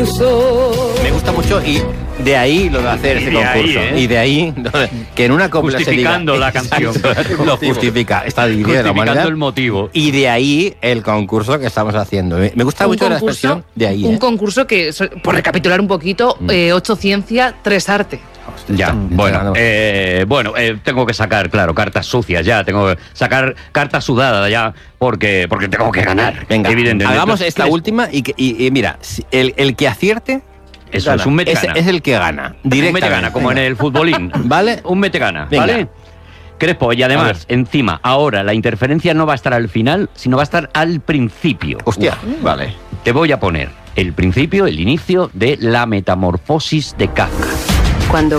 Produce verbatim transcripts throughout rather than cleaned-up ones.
concurso. Me gusta mucho y de ahí lo de hacer ese concurso. Ahí, ¿eh? Y de ahí que en una copla justificando se diga, la canción. Exacto, lo justifica. Está dividida de la manera. Justificando el motivo. Y de ahí el concurso que estamos haciendo. Me gusta un mucho concurso, la expresión de ahí. Un ¿eh? concurso que, por recapitular un poquito, eh, ocho ciencia, tres arte. Ya, bueno, eh, bueno eh, tengo que sacar, claro, cartas sucias ya, tengo que sacar cartas sudadas ya, porque porque tengo que ganar. Venga, evidentemente. hagamos esta Tres. última y, que, y, y mira, el, el que acierte... Eso gana. es un mete es, gana. es el que gana, directamente. Un mete gana, como Venga. en el futbolín. ¿Vale? Un mete gana, Venga. ¿vale? Crespo, y además, encima, ahora la interferencia no va a estar al final, sino va a estar al principio. Hostia, Uf, vale. Te voy a poner el principio, el inicio de la metamorfosis de Kafka. Cuando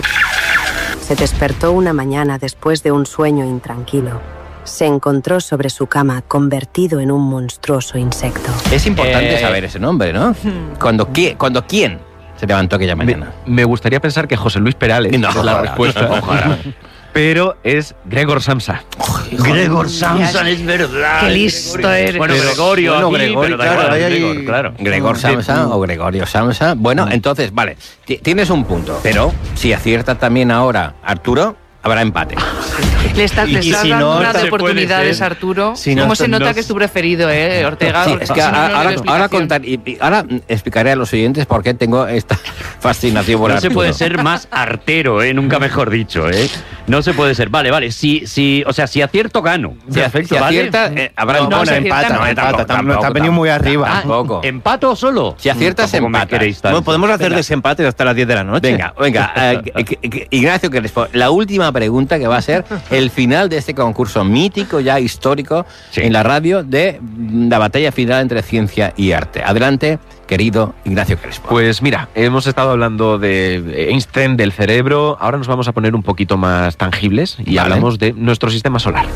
se despertó una mañana después de un sueño intranquilo, se encontró sobre su cama convertido en un monstruoso insecto. Es importante Eh, saber ese nombre, ¿no? Cuando, qui- cuando quién se levantó aquella mañana. Me, me gustaría pensar que José Luis Perales No, es la ojalá, respuesta. ojalá. Pero es Gregor Samsa. Gregor Samsa, es verdad. Qué listo eres. Bueno, Gregorio, Bueno, aquí, Gregorio, pero da claro, igual, hay ahí- Gregor, claro. Gregor Samsa o Gregorio Samsa. Bueno, entonces, vale, ti- tienes un punto, pero si acierta también ahora Arturo, habrá empate. Le estás, le Y- y estás si dando no, unas se puede oportunidades, ser. Arturo. Si no, ¿Cómo se no- nota que es tu preferido, eh, Ortega? Sí, es que Si no, no ahora, le doy ahora, explicación. contar, y, y ahora explicaré a los oyentes por qué tengo esta fascinación por No se Arturo. puede ser más artero, ¿eh? Nunca mejor dicho, ¿eh? No se puede ser. Vale, vale. Si, si, o sea, si acierto, gano. Si, Perfecto, si ¿vale? acierta, eh, habrá No, empate. si acierta, empata, no, no, empata. tampoco, Te has venido muy arriba. Ah, Tampoco. ¿Empato o solo? Si aciertas, Tampoco me empatas. queréis tanto. Bueno, podemos hacer Venga. desempates hasta las diez de la noche. Venga, venga. eh, que- que- Ignacio Crespo, la última pregunta que va a ser el final de este concurso mítico, ya histórico, Sí. en la radio de mm, la batalla final entre ciencia y arte. Adelante, querido Ignacio Crespo. Pues mira, hemos estado hablando de Einstein, del cerebro, ahora nos vamos a poner un poquito más tangibles y Vale. hablamos de nuestro sistema solar.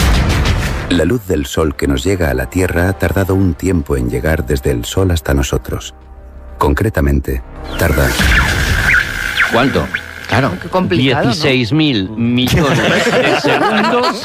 La luz del sol que nos llega a la Tierra ha tardado un tiempo en llegar desde el sol hasta nosotros. Concretamente, tarda ¿Cuánto? Claro. Qué complicado, ¿no? dieciséis mil millones de segundos,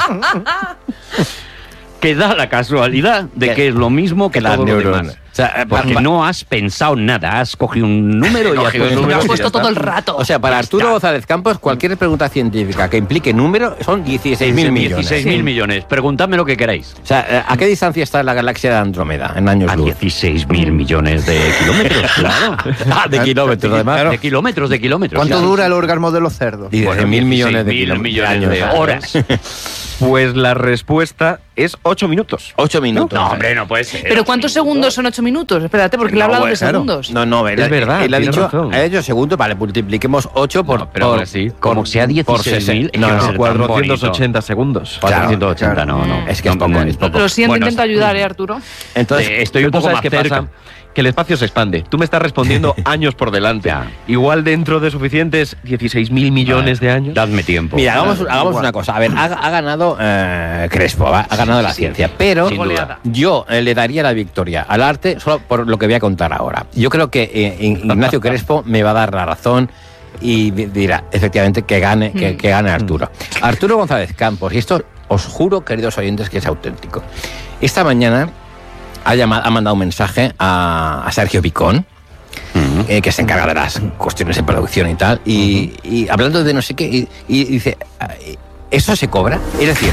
que da la casualidad de que es lo mismo que las todo lo neuronas. demás. O sea, eh, Porque pa- no has pensado nada, has cogido un número y has cogido un puesto número. Lo has y puesto ya está. todo el rato. O sea, para Ya Arturo está. González Campos, cualquier pregunta científica que implique número son dieciséis mil millones. dieciséis mil millones. Preguntadme lo que queráis. O sea, eh, ¿a qué distancia está la galaxia de Andrómeda en años A luz? dieciséis mil millones de kilómetros, claro. Ah, de kilómetros, además. De kilómetros, de kilómetros. ¿Cuánto claro. dura el orgasmo de los cerdos? dieciséis mil millones de dieciséis mil kilómetros. millones de años. horas. Pues la respuesta es ocho minutos. Ocho minutos. No, hombre, no puede ser. ¿Pero cuántos segundos son ocho minutos? Espérate, porque le he No, hablado bueno, de claro. segundos. No, no, él, Es verdad, Él ha tienes dicho, razón. ha dicho segundos, vale, multipliquemos ocho por. No, pero por aún así, como sea por dieciséis mil, sesenta. No, no, cuatrocientos ochenta segundos. cuatrocientos ochenta, no, no. Es que es poco, es poco. Lo siento, Bueno, intento ayudar, ¿eh, Arturo? Entonces, Eh, estoy un Pero tú poco sabes más qué cerca. pasa, que el espacio se expande. Tú me estás respondiendo años por delante. Ya. Igual dentro de suficientes dieciséis mil millones de años. Dadme tiempo. mira, hagamos, Dadme hagamos tiempo. una cosa. A ver, ha, ha ganado eh, Crespo, ¿va? ha ganado la ciencia, pero sin duda. yo eh, le daría la victoria al arte solo por lo que voy a contar ahora. Yo creo que eh, Ignacio Crespo me va a dar la razón y di- dirá, efectivamente, que gane, que, que gane Arturo. Arturo González Campos, y esto os juro, queridos oyentes, que es auténtico. Esta mañana ha, llamado, ha mandado un mensaje a, a Sergio Picón, eh, que se encarga de las cuestiones de producción y tal, y, y hablando de no sé qué, y, y dice, ¿eso se cobra? Es decir,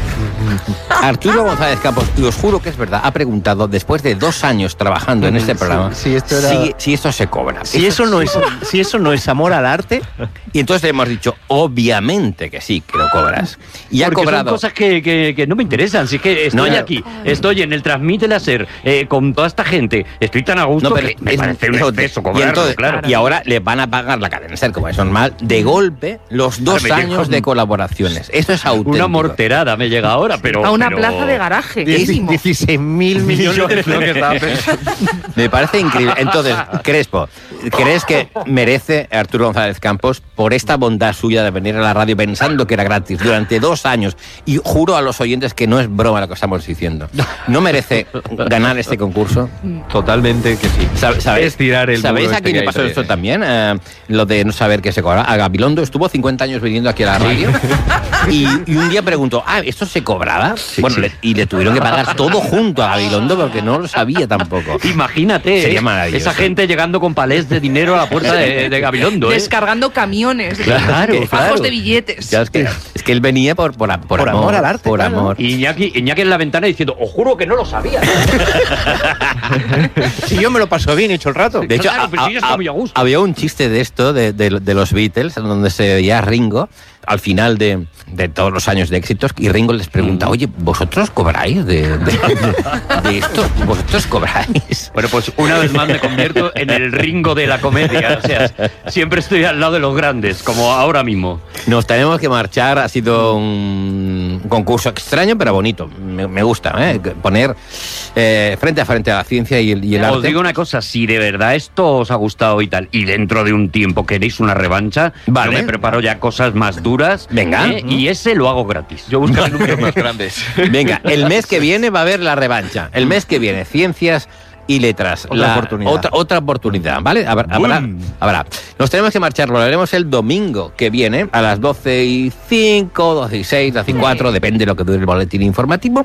Arturo González Campos, y os juro que es verdad, ha preguntado, después de dos años trabajando en este programa, sí, esto era- si, si esto se cobra. Si eso no es, si eso no es amor al arte, Y entonces le hemos dicho, obviamente que sí, que lo cobras. Y ha Porque cobrado... son cosas que, que, que no me interesan. Si es que estoy No, aquí, estoy en el Transmite Láser eh, con toda esta gente, estoy tan a gusto No, pero que me es- parece un eso- exceso y, cobrarlo, entonces- claro. y ahora le van a pagar la cadena SER, como es normal, de golpe los dos Ahora me llega años un- de colaboraciones. Esto es auténtico. Una morterada me llega ahora, pero... A una pero- plaza de garaje. Mínimo. dieciséis mil millones de lo que estaba pensando. Me parece increíble. Entonces, Crespo, ¿crees que merece Arturo González Campos por esta bondad suya de venir a la radio pensando que era gratis durante dos años? Y juro a los oyentes que no es broma lo que estamos diciendo. ¿No merece ganar este concurso? Totalmente que sí. ¿Sabe- sabe- Es tirar el ¿Sabéis muro a este quién que le hay pasó entre- esto también? Eh, lo de no saber qué se cobra. A Gabilondo estuvo cincuenta años viniendo aquí a la radio y, y un día preguntó, ah, ¿esto se se cobraba. Sí, bueno, sí. Le, y le tuvieron que pagar todo junto a Gabilondo porque no lo sabía tampoco. Imagínate, Sería ¿eh? maravilloso. Esa gente llegando con palés de dinero a la puerta de, de Gabilondo, ¿eh? Descargando camiones, Claro, de claro. fajos de billetes. Ya, es, que, es que él venía por, por, por, Por amor, amor al arte, Por claro. amor. Y Iñaki, Iñaki en la ventana diciendo, os juro que no lo sabía. Si yo me lo paso bien, he hecho el rato. De hecho, Claro, a- pero si yo a- estaba muy a gusto. había un chiste de esto, de, de- de los Beatles, donde se veía a Ringo al final de, de todos los años de éxitos, y Ringo les pregunta, oye, ¿vosotros cobráis de, de, de- de esto? ¿Vosotros cobráis? Bueno, pues una vez más me convierto en el Ringo de la comedia. O sea, siempre estoy al lado de los grandes, como ahora mismo. Nos tenemos que marchar, ha sido un concurso extraño, pero bonito. Me, me gusta, ¿eh? Poner eh, frente a frente a la ciencia y el, y el Os arte. digo una cosa, si de verdad esto os ha gustado y tal, y dentro de un tiempo queréis una revancha, Vale. yo me preparo ya cosas más duras. Venga. ¿eh? Y ese lo hago gratis. Yo buscaré números más grandes. Venga, el mes que viene va a haber la revancha. El mes que viene, ciencias y letras. Otra La- oportunidad. Otra, otra oportunidad, ¿vale? Habrá, habrá, habrá. Nos tenemos que marchar, lo haremos el domingo que viene a las doce y cinco, doce y seis, doce y cuatro, depende de lo que dure el boletín informativo.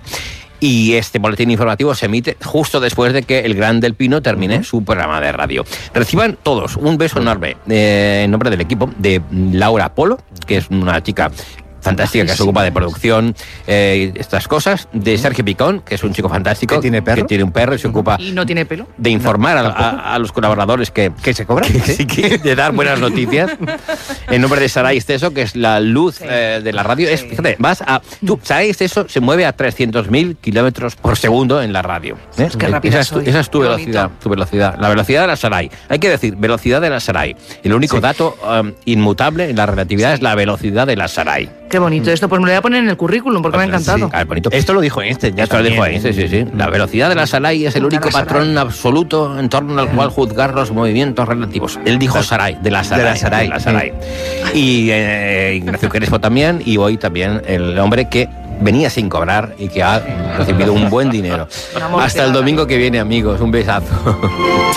Y este boletín informativo se emite justo después de que el Gran del Pino termine su programa de radio. Reciban todos un beso enorme eh, en nombre del equipo de Laura Polo, que es una chica fantástica que se ocupa de producción, eh, estas cosas, de Sergio Picón, que es un chico fantástico, ¿Que tiene perro? que tiene un perro y se ocupa Y no tiene pelo. de informar a, a- a los colaboradores que, ¿Que se cobra? que sí, que- de dar buenas noticias. En nombre de Saray Esteso, que es la luz Sí. eh, de la radio. Es, Sí. fíjate, vas a. Tú, Saray Esteso se mueve a trescientos mil kilómetros por segundo en la radio. ¿eh? Qué rápida esa, es tu, soy. esa es tu Qué velocidad, bonito. tu velocidad. La velocidad de la Saray. Hay que decir, velocidad de la Saray. El único dato um, inmutable en la relatividad es la velocidad de la Saray. Qué bonito esto. Pues me lo voy a poner en el currículum porque me ha encantado. Ah, bonito. Esto lo dijo Einstein, ya Esto lo dijo también. ahí, sí, sí, sí. La velocidad de la Saray es el único la Saray. patrón absoluto en torno al cual juzgar los movimientos relativos. Él dijo Saray, de la Saray. De la Saray, de la Saray. Y eh, Ignacio Crespo también, y hoy también el hombre que venía sin cobrar y que ha recibido un buen dinero. Un amor Hasta de el la domingo que viene, amigos. Un besazo.